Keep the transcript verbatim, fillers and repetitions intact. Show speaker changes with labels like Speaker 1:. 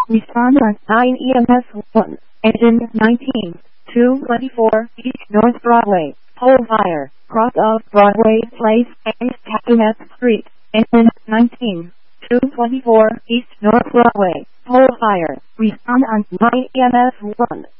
Speaker 1: Respond on nine E M S one. Engine nineteen. two twenty-four East North Broadway. Pole fire. Cross of Broadway Place and Calumet Street. Engine nineteen. two twenty-four East North Broadway. Pole fire. Respond on nine E M S one.